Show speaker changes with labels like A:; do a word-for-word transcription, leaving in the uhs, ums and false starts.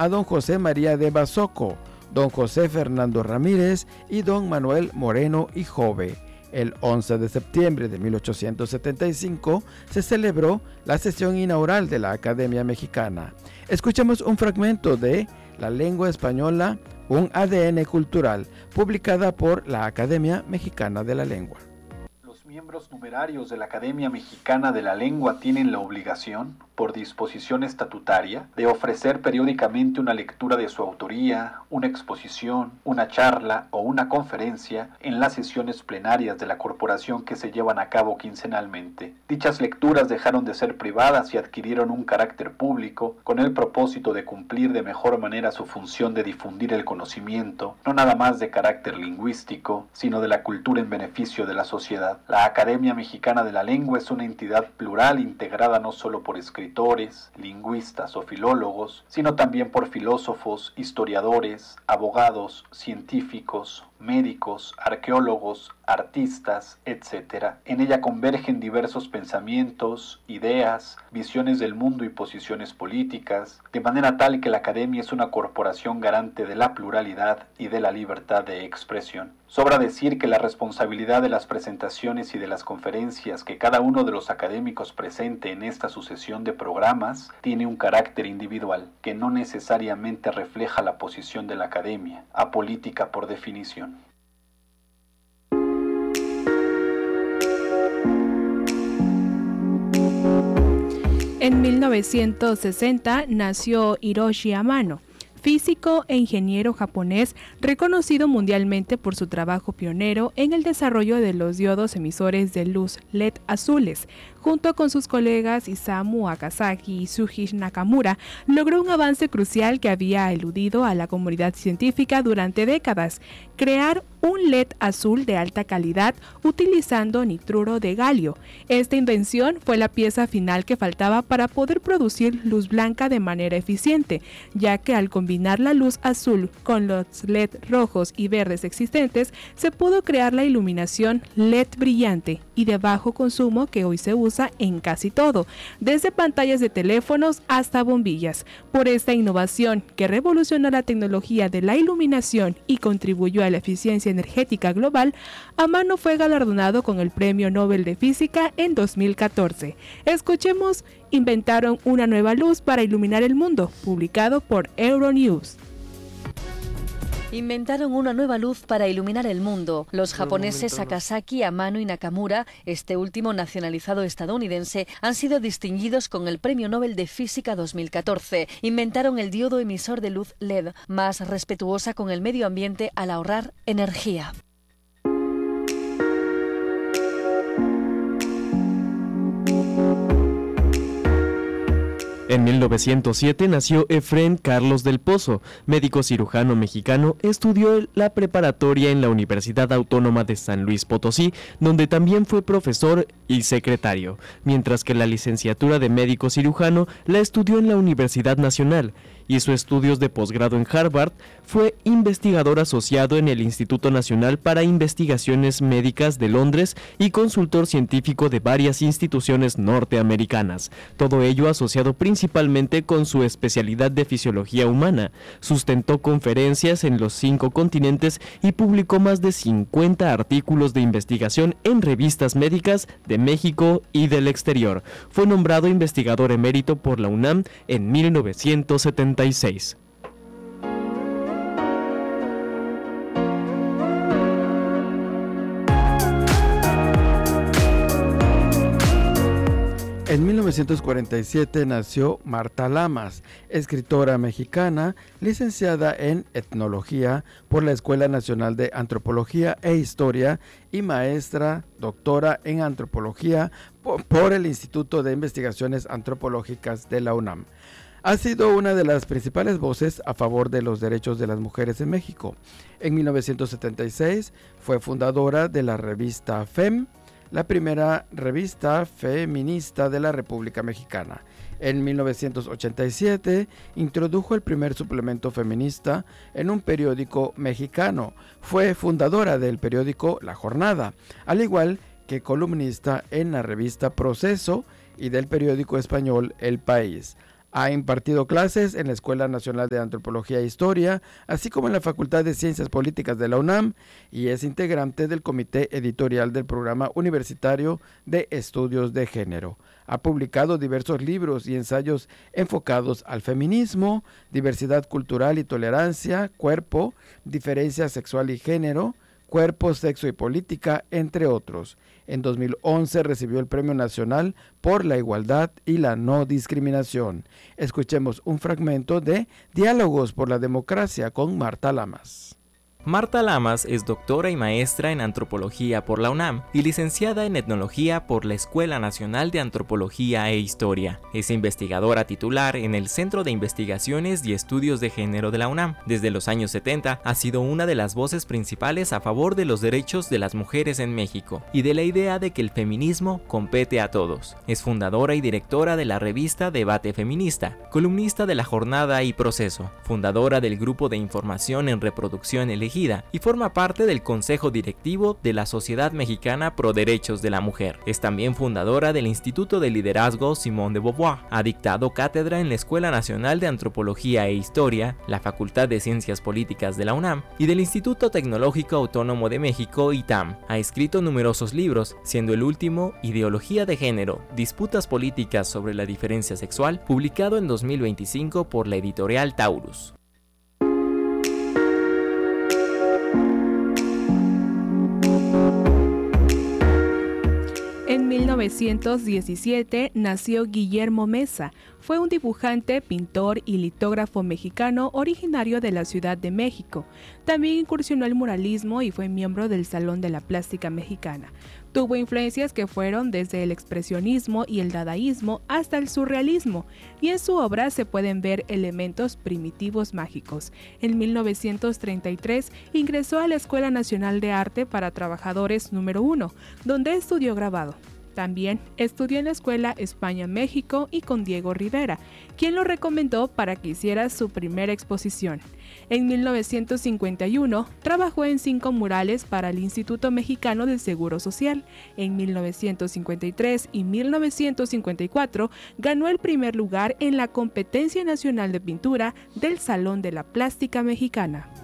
A: a don José María de Basoco, don José Fernando Ramírez y don Manuel Moreno y Jove. El once de septiembre de mil ochocientos setenta y cinco se celebró la sesión inaugural de la Academia Mexicana. Escuchemos un fragmento de La lengua española, un A D N cultural, publicada por la Academia Mexicana de la Lengua.
B: Los miembros numerarios de la Academia Mexicana de la Lengua tienen la obligación, por disposición estatutaria, de ofrecer periódicamente una lectura de su autoría, una exposición, una charla o una conferencia en las sesiones plenarias de la corporación que se llevan a cabo quincenalmente. Dichas lecturas dejaron de ser privadas y adquirieron un carácter público con el propósito de cumplir de mejor manera su función de difundir el conocimiento, no nada más de carácter lingüístico, sino de la cultura en beneficio de la sociedad. La Academia Mexicana de la Lengua es una entidad plural integrada no solo por escritores, lingüistas o filólogos, sino también por filósofos, historiadores, abogados, científicos, médicos, arqueólogos, artistas, etcétera. En ella convergen diversos pensamientos, ideas, visiones del mundo y posiciones políticas, de manera tal que la Academia es una corporación garante de la pluralidad y de la libertad de expresión. Sobra decir que la responsabilidad de las presentaciones y de las conferencias que cada uno de los académicos presente en esta sucesión de programas tiene un carácter individual, que no necesariamente refleja la posición de la Academia, apolítica por definición.
C: En mil novecientos sesenta nació Hiroshi Amano, físico e ingeniero japonés reconocido mundialmente por su trabajo pionero en el desarrollo de los diodos emisores de luz L E D azules. Junto con sus colegas Isamu Akasaki y Suji Nakamura, logró un avance crucial que había eludido a la comunidad científica durante décadas: crear un L E D azul de alta calidad utilizando nitruro de galio. Esta invención fue la pieza final que faltaba para poder producir luz blanca de manera eficiente, ya que al combinar la luz azul con los L E D rojos y verdes existentes, se pudo crear la iluminación L E D brillante y de bajo consumo que hoy se usa en casi todo, desde pantallas de teléfonos hasta bombillas. Por esta innovación, que revolucionó la tecnología de la iluminación y contribuyó a la eficiencia energética global, Amano fue galardonado con el Premio Nobel de Física en dos mil catorce. Escuchemos Inventaron una nueva luz para iluminar el mundo, publicado por Euronews.
D: Inventaron una nueva luz para iluminar el mundo. Los japoneses Akasaki, Amano y Nakamura, este último nacionalizado estadounidense, han sido distinguidos con el Premio Nobel de Física dos mil catorce. Inventaron el diodo emisor de luz L E D, más respetuosa con el medio ambiente al ahorrar energía.
E: En mil novecientos siete nació Efrén Carlos del Pozo, médico cirujano mexicano. Estudió la preparatoria en la Universidad Autónoma de San Luis Potosí, donde también fue profesor y secretario, mientras que la licenciatura de médico cirujano la estudió en la Universidad Nacional. Hizo estudios de posgrado en Harvard, fue investigador asociado en el Instituto Nacional para Investigaciones Médicas de Londres y consultor científico de varias instituciones norteamericanas, todo ello asociado principalmente con su especialidad de fisiología humana. Sustentó conferencias en los cinco continentes y publicó más de cincuenta artículos de investigación en revistas médicas de México y del exterior. Fue nombrado investigador emérito por la UNAM en mil novecientos setenta y seis.
A: En mil novecientos cuarenta y siete nació Marta Lamas, escritora mexicana, licenciada en Etnología por la Escuela Nacional de Antropología e Historia y maestra doctora en Antropología por el Instituto de Investigaciones Antropológicas de la UNAM. Ha sido una de las principales voces a favor de los derechos de las mujeres en México. En mil novecientos setenta y seis fue fundadora de la revista F E M, la primera revista feminista de la República Mexicana. En mil novecientos ochenta y siete introdujo el primer suplemento feminista en un periódico mexicano. Fue fundadora del periódico La Jornada, al igual que columnista en la revista Proceso y del periódico español El País. Ha impartido clases en la Escuela Nacional de Antropología e Historia, así como en la Facultad de Ciencias Políticas de la UNAM, y es integrante del comité editorial del Programa Universitario de Estudios de Género. Ha publicado diversos libros y ensayos enfocados al feminismo, diversidad cultural y tolerancia, cuerpo, diferencia sexual y género, cuerpo, sexo y política, entre otros. En dos mil once recibió el Premio Nacional por la Igualdad y la No Discriminación. Escuchemos un fragmento de Diálogos por la Democracia con Marta Lamas.
F: Marta Lamas es doctora y maestra en Antropología por la UNAM y licenciada en Etnología por la Escuela Nacional de Antropología e Historia. Es investigadora titular en el Centro de Investigaciones y Estudios de Género de la UNAM. Desde los años setenta ha sido una de las voces principales a favor de los derechos de las mujeres en México y de la idea de que el feminismo compete a todos. Es fundadora y directora de la revista Debate Feminista, columnista de La Jornada y Proceso, fundadora del Grupo de Información en Reproducción Elegida y forma parte del Consejo Directivo de la Sociedad Mexicana Pro Derechos de la Mujer. Es también fundadora del Instituto de Liderazgo Simone de Beauvoir. Ha dictado cátedra en la Escuela Nacional de Antropología e Historia, la Facultad de Ciencias Políticas de la UNAM y del Instituto Tecnológico Autónomo de México, I T A M. Ha escrito numerosos libros, siendo el último Ideología de Género, Disputas Políticas sobre la Diferencia Sexual, publicado en dos mil veinticinco por la editorial Taurus.
C: En mil novecientos diecisiete nació Guillermo Mesa. Fue un dibujante, pintor y litógrafo mexicano originario de la Ciudad de México. También incursionó el muralismo y fue miembro del Salón de la Plástica Mexicana. Tuvo influencias que fueron desde el expresionismo y el dadaísmo hasta el surrealismo, y en su obra se pueden ver elementos primitivos mágicos. En mil novecientos treinta y tres ingresó a la Escuela Nacional de Arte para Trabajadores número uno, donde estudió grabado. También estudió en la Escuela España-México y con Diego Rivera, quien lo recomendó para que hiciera su primera exposición. En mil novecientos cincuenta y uno trabajó en cinco murales para el Instituto Mexicano del Seguro Social. En mil novecientos cincuenta y tres y mil novecientos cincuenta y cuatro ganó el primer lugar en la Competencia Nacional de Pintura del Salón de la Plástica Mexicana.